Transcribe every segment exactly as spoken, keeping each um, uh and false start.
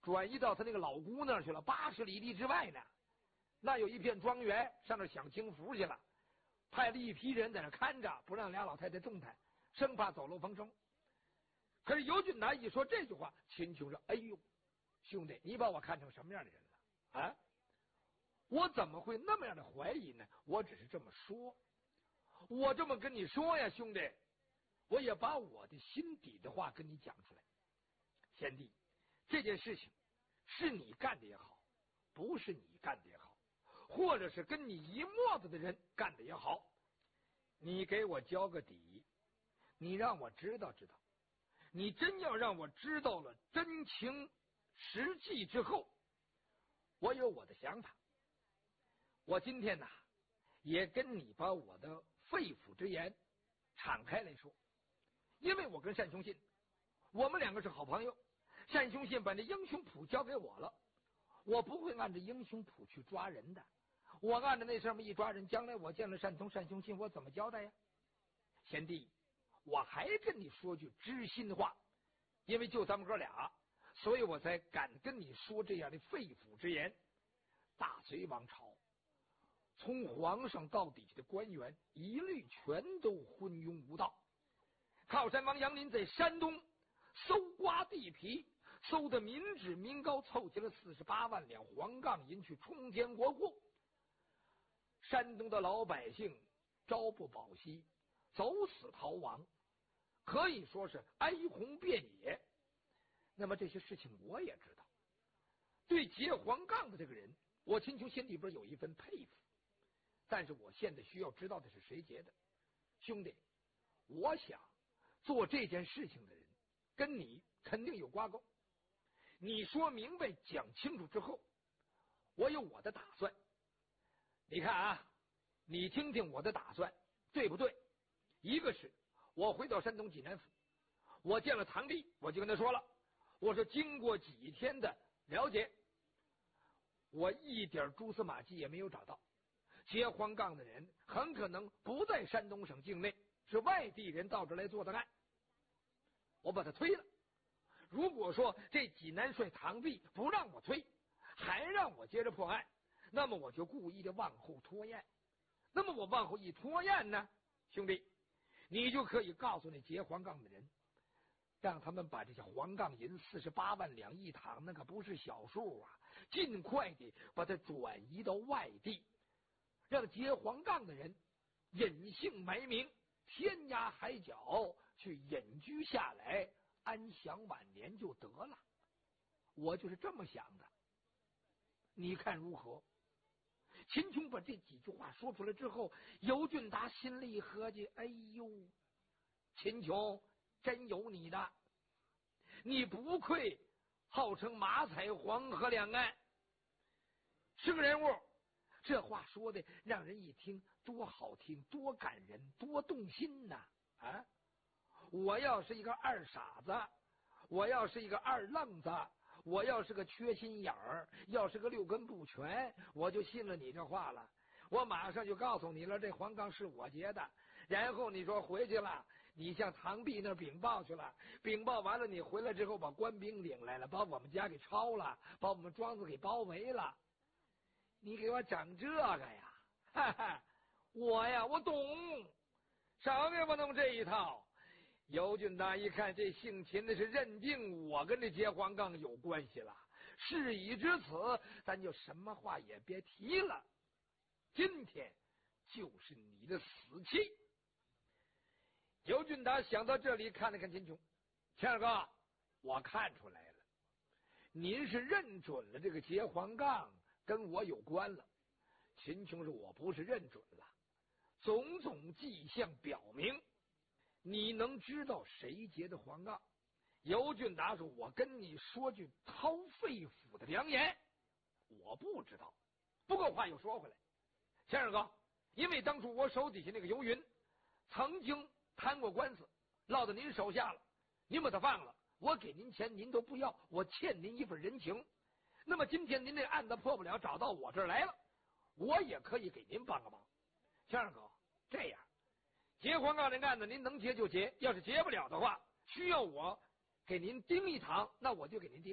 转移到他那个老姑那儿去了，八十里地之外呢，那有一片庄园，上那享清福去了，派了一批人在那看着，不让俩老太太动弹，生怕走漏风声。可是尤俊达一说这句话，秦琼说：“哎呦，兄弟，你把我看成什么样的人了啊？我怎么会那么样的怀疑呢？我只是这么说，我这么跟你说呀，兄弟，我也把我的心底的话跟你讲出来。贤弟，这件事情是你干的也好，不是你干的也好，或者是跟你一模子的人干的也好，你给我交个底，你让我知道知道。你真要让我知道了真情实际之后，我有我的想法。我今天呐，也跟你把我的肺腑之言敞开来说。因为我跟单雄信，我们两个是好朋友，单雄信把那英雄谱交给我了，我不会按照英雄谱去抓人的，我按照那上面一抓人，将来我见了单从单雄信，我怎么交代呀？贤弟，我还跟你说句知心话，因为就咱们哥俩，所以我才敢跟你说这样的肺腑之言。大隋王朝从皇上到底下的官员一律全都昏庸无道。靠山王杨林在山东搜刮地皮，搜的民脂民膏，凑齐了四十八万两黄杠银去充填国库。山东的老百姓朝不保夕，走死逃亡，可以说是哀鸿遍野。那么这些事情我也知道，对结黄杠的这个人，我秦琼心里边有一份佩服，但是我现在需要知道的是谁结的。兄弟，我想做这件事情的人跟你肯定有挂钩，你说明白讲清楚之后，我有我的打算。你看啊，你听听我的打算对不对？一个是我回到山东济南府，我见了堂弟，我就跟他说了，我说经过几天的了解，我一点蛛丝马迹也没有找到，结黄杠的人很可能不在山东省境内，是外地人到这来做的案。我把他推了，如果说这济南帅堂弟不让我推，还让我接着破案，那么我就故意的往后拖延。那么我往后一拖延呢，兄弟，你就可以告诉那结黄杠的人，让他们把这些黄杠银四十八万两一堂，那可不是小数啊，尽快的把它转移到外地，让结黄杠的人隐姓埋名，天涯海角去隐居下来，安享晚年就得了。我就是这么想的，你看如何？秦琼把这几句话说出来之后，尤俊达心里合计，哎呦，秦琼真有你的，你不愧号称马踩黄河两岸，是个人物。这话说的让人一听多好听，多感人，多动心呐！啊，我要是一个二傻子，我要是一个二愣子，我要是个缺心眼儿，要是个六根不全，我就信了你这话了。我马上就告诉你了，这黄杠是我结的。然后你说回去了，你向堂弟那禀报去了，禀报完了，你回来之后把官兵领来了，把我们家给抄了，把我们庄子给包围了。你给我整这个呀？哈哈，我呀，我懂，少给我弄这一套。尤俊达一看这姓秦的是认定我跟这结黄杠有关系了，事已至此，咱就什么话也别提了，今天就是你的死期。尤俊达想到这里，看了看秦琼，秦二哥，我看出来了，您是认准了这个结黄杠跟我有关了。秦琼说，我不是认准了，种种迹象表明你能知道谁结的黄杠。尤俊达说，我跟你说句掏肺腑的良言，我不知道。不过话又说回来，秦二哥，因为当初我手底下那个游云曾经摊过官司，落到您手下了，您把他放了，我给您钱您都不要，我欠您一份人情。那么今天您这案子破不了，找到我这儿来了，我也可以给您帮个忙。秦二哥，这样结黄杠这案子您能结就结，要是结不了的话，需要我给您盯一堂，那我就给您盯着，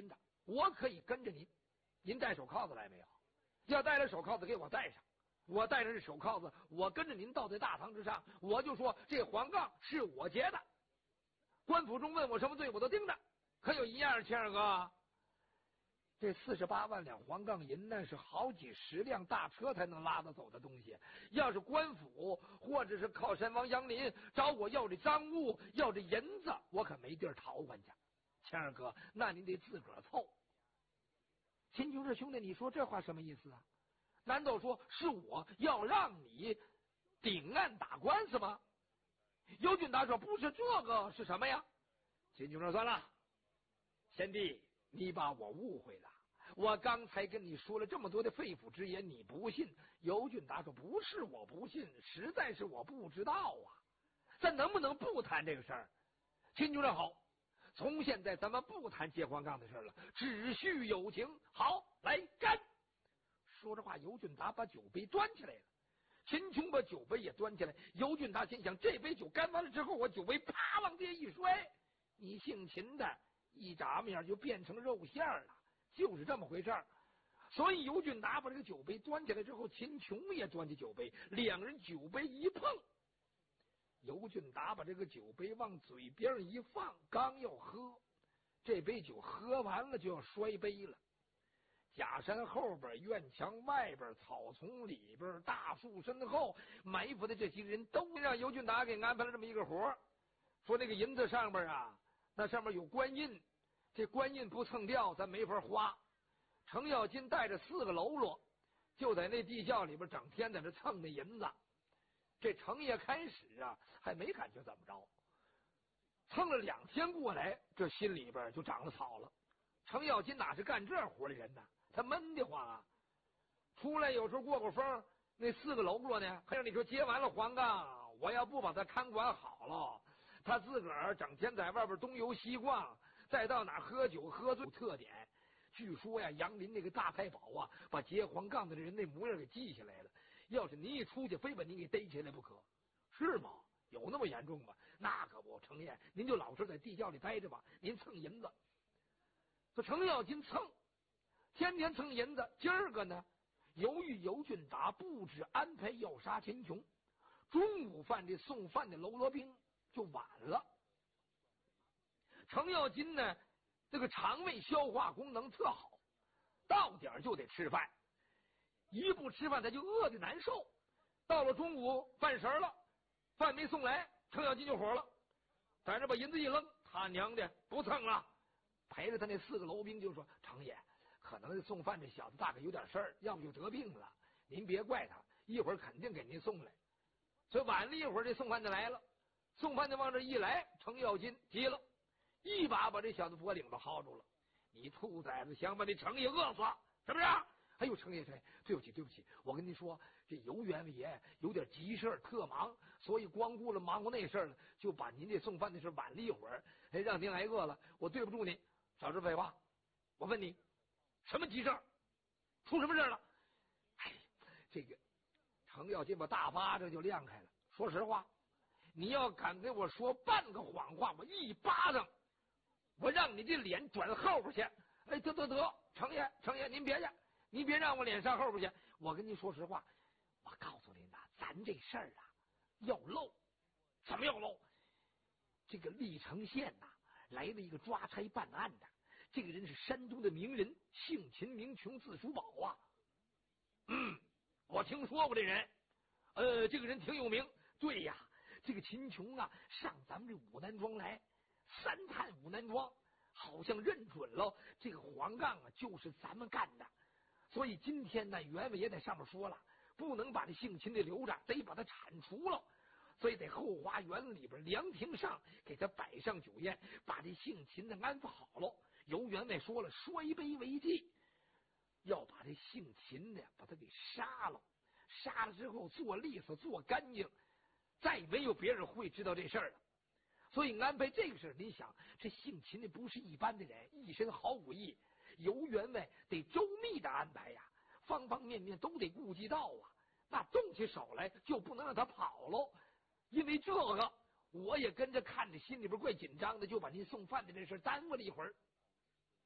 我可以跟着您。您戴手铐子来没有？要戴了手铐子给我戴上。我戴着这手铐子，我跟着您到这大堂之上，我就说这黄杠是我劫的。官府中问我什么罪，我都盯着。可有一样，谦儿哥，这四十八万两黄杠银那是好几十辆大车才能拉得走的东西。要是官府或者是靠山王杨林找我要这赃物，要这银子，我可没地儿讨还去。谦儿哥，那您得自个儿凑。秦琼说：“兄弟，你说这话什么意思啊？难道说是我要让你顶案打官司吗？”尤俊达说：“不是这个，是什么呀？”秦琼说：“算了，贤弟，你把我误会了。我刚才跟你说了这么多的肺腑之言，你不信。”尤俊达说：“不是我不信，实在是我不知道啊。咱能不能不谈这个事儿？”秦琼说：“好。从现在咱们不谈借黄杠的事了，只叙友情。好，来干！”说着话，尤俊达把酒杯端起来了，秦琼把酒杯也端起来。尤俊达心想：这杯酒干完了之后，我酒杯啪往地下一摔，你姓秦的一眨面就变成肉馅了，就是这么回事儿。所以尤俊达把这个酒杯端起来之后，秦琼也端起酒杯，两人酒杯一碰。尤俊达把这个酒杯往嘴边一放，刚要喝，这杯酒喝完了就要摔杯了。假山后边、院墙外边、草丛里边、大树身后埋伏的这些人都让尤俊达给安排了这么一个活，说那个银子上边啊，那上面有官印，这官印不蹭掉咱没法花。程咬金带着四个喽啰就在那地窖里边整天在这蹭那银子。这程爷开始啊还没感觉怎么着，蹭了两天过来，这心里边就长了草了。程咬金哪是干这活的人呢？他闷得慌啊！出来有时候过过风，那四个喽啰呢，还让你说接完了黄杠，我要不把他看管好了，他自个儿整天在外边东游西逛，再到哪喝酒喝醉。特点，据说呀，杨林那个大太保啊，把接黄杠的人那模样给记下来了。要是你一出去，非把你给逮起来不可，是吗？有那么严重吗？那可不，程爷，您就老实在地窖里待着吧，您蹭银子。这程咬金蹭，天天蹭银子。今儿个呢，由于尤俊达布置安排要杀秦琼，中午饭这送饭的喽啰兵就晚了。程咬金呢，这个肠胃消化功能特好，到点就得吃饭，一不吃饭他就饿得难受。到了中午饭时了，饭没送来，程咬金就火了，在这把银子一扔，他娘的不蹭了。陪着他那四个楼兵就说：“程爷，可能送饭这小子大概有点事儿，要不就得病了，您别怪他，一会儿肯定给您送来。”所以晚了一会儿，这送饭的来了，送饭的往这一来，程咬金急了，一把把这小子脖领子薅住了：“你兔崽子，想把这程爷饿死是不是？”“哎呦，程爷，程爷，对不起，对不起，我跟您说，这尤员外爷有点急事特忙，所以光顾了忙活那事儿了，就把您这送饭的事晚了一会儿，哎，让您挨饿了，我对不住您。”“少说废话，我问你，什么急事儿？出什么事了？”“哎，这个。”程咬金把大巴掌就亮开了。“说实话，你要敢给我说半个谎话，我一巴掌，我让你这脸转后边去。”“哎，得得得，程爷，程爷，您别去，您别让我脸上后边去。我跟您说实话，我告诉您呐，咱这事儿啊要漏。”“怎么要漏？”“这个历城县呐、啊。来了一个抓差办案的，这个人是山东的名人，姓秦名琼，字叔宝啊。”“嗯，我听说过这人，呃，这个人挺有名。”“对呀，这个秦琼啊，上咱们这武南庄来，三探武南庄，好像认准了这个黄杠啊，就是咱们干的。所以今天呢，员外也在上面说了，不能把这姓秦的留着，得把他铲除了。所以在后花园里边凉亭上给他摆上酒宴，把这姓秦的安抚好了。尤员外说了，摔杯为祭，要把这姓秦的把他给杀了，杀了之后做利索做干净，再没有别人会知道这事儿了。所以安排这个事儿，你想这姓秦的不是一般的人，一身好武艺，尤员外得周密的安排呀，方方面面都得顾及到啊。那动起手来就不能让他跑喽。因为这个，我也跟着看着，心里边怪紧张的，就把您送饭的这事耽误了一会儿。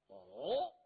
哦，